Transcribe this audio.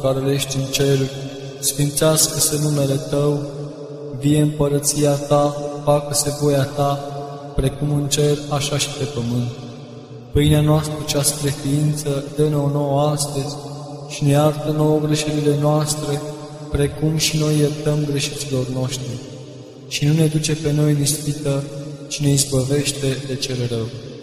care ești în ceruri, sfințească-se numele Tău, vie împărăția Ta, facă-se voia Ta, precum în cer, așa și pe pământ. Pâinea noastră cea spre ființă, dă-ne-o nouă astăzi și ne iartă nouă greșelile noastre, precum și noi iertăm greșiților noștri. Și nu ne duce pe noi în ispită, ci ne izbăvește de cel rău.